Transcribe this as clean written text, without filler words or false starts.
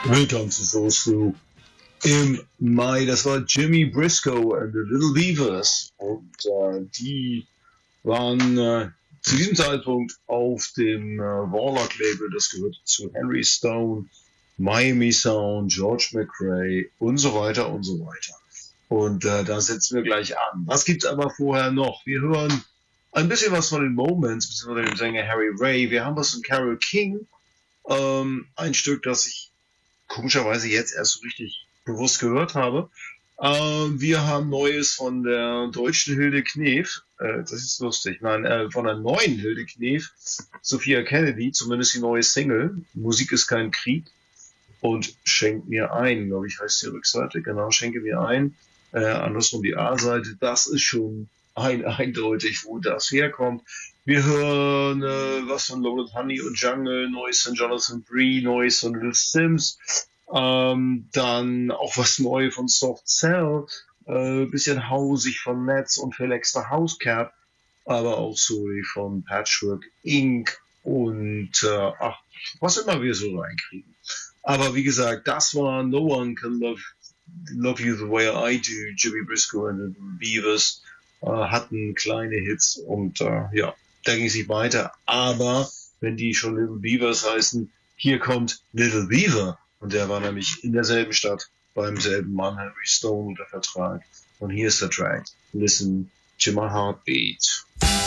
Willkommen zu Soul Stew im Mai. Das war Jimmy Briscoe and the Little Beavers. Und die waren zu diesem Zeitpunkt auf dem Warlock-Label. Das gehört zu Henry Stone, Miami Sound, George McRae und so weiter und so weiter. Und da setzen wir gleich an. Was gibt's aber vorher noch? Wir hören ein bisschen was von den Moments, beziehungsweise dem Sänger Harry Ray. Wir haben was von Carole King. Ein Stück, das ich komischerweise jetzt erst so richtig bewusst gehört habe. Wir haben Neues von der deutschen Hilde Knef. Das ist lustig. Nein, von der neuen Hilde Knef. Sophia Kennedy, zumindest die neue Single. Musik ist kein Krieg. Und Schenk mir ein, glaube ich, heißt die Rückseite. Genau, Schenke mir ein. Andersrum die A-Seite. Das ist schon eindeutig, wo das herkommt. Wir hören was von Loaded Honey und Jungle, Neues von Jonathan Bree, Neues von Little Sims, dann auch was Neues von Soft Cell, bisschen hausig von Nets und Felix the Housecat, aber auch so wie von Patchwork Inc. und was immer wir so reinkriegen. Aber wie gesagt, das war No One Can Love You the Way I Do, Jimmy Briscoe and the Beavers. Hatten kleine Hits und ja, da ging es nicht weiter. Aber wenn die schon Little Beavers heißen, hier kommt Little Beaver. Und der war nämlich in derselben Stadt beim selben Mann, Henry Stone, unter Vertrag. Und hier ist der Track. Listen to my heartbeat.